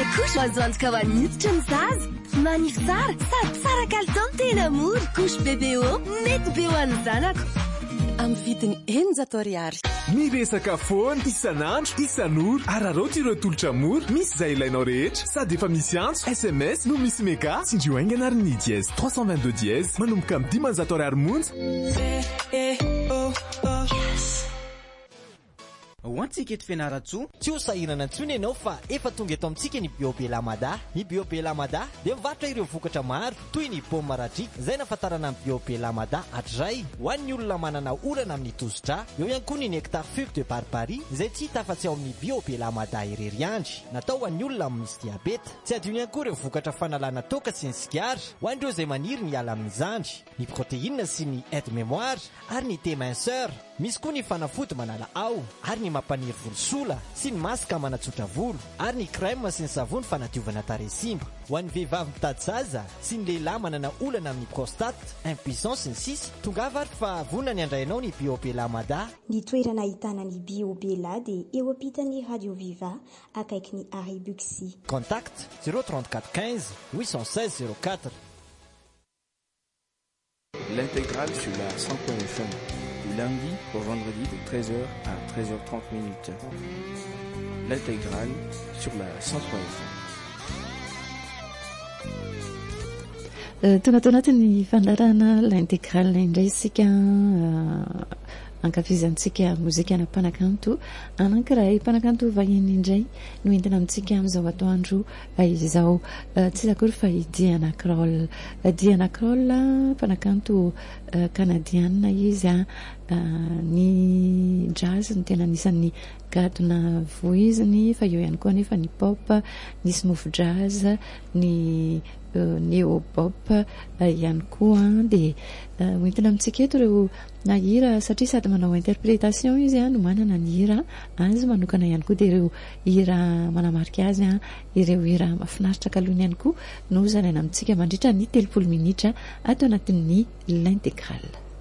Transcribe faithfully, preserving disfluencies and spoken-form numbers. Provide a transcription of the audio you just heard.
Couche azo antoka ho an'ny hoditra ny zaza. Manify tsara sady tsara kalitao ny tena mora. Couche B B O mety be ho an'ny zanako. Amin'ny vidiny eninjato ariary. Miresaka foana isan'andro isan'ora araroty ireo tolotra mora misy izay ilainao rehetra sady efa misy antso S M S no misy mega sindrio aingana ary ny dièse trois cent vingt-deux dièse manomboka amin'ny dimanjato ariary monja. Ho antsika eto Fianaratsoa, tsy ho sahirana intsony ianao fa efa tonga eto amintsika ny Biopé Lamada. Ny Biopé Lamada dia mivarotra ireo vokatra maro toy ny paoma maradrika izay nafatarana amin'ny Biopé Lamada hatray ho an'ny olona manana orana amin'ny tosidra. Eo ihany koa ny nectar fugue de barbarie izay tsy hita afa-tsy ao amin'ny Biopé Lamada irery andry, natao ho an'ny olona misy diabeta. Tsy adino ihany koa ireo vokatra fanalana toaka sy ny sigara ho an'ireo izay maniry ny ala amin'ny zandry, ny protéine sy ny aide mémoire ary ny thé minceur. Misy koa ny fanafody manala ao ary ny mampaniry volosola sy ny masaka manatsotra volo ary ny crème sy ny savony fanadiovana tarehy simba. Ho an'ny vehivavy mitady zaza sy ny lehilahy manana olana amin'ny prostate, impuissance sy ny sisa, tongava ary fa vonona ny andrainao ny Biopé Lamada. Ny toerana ahitana ny Biopé La dia eo ampitan'ny Radio Viva akaiky ny Arrêt Buxy. Contact zéro trente-quatre quinze huit cent seize zéro quatre. L'intégrale sur la cent point F M. Du lundi au vendredi de treize heures à treize heures trente minutes. L'intégrale sur la cent point F M. Tonga tao anatin'ny fandarana l'intégrale indray isika ankafizantsika mozika ana mpanakanto anankiray mpanakanto vahiny indray no entina amintsika amin'izao atoandro izao tsy akory fa Diana Krall. Diana Krall mpanakanto canadienne izy a ny jazz no tena anisan'ny gadona voiziny fa eo ihany koa nefa ny pop, ny smooth jazz, ny neo pop ihany koa dia hoentina amintsika eto ireo na hira satria sady manao interprétation izy a no manana ny hira azy manokana ihany koa dia ireo hira manamarika azy a ireo hira mahafinaritra kalony ihany koa no zalaina amintsika mandritra ny telopolo minitra atao anatin'ny l'intégrale.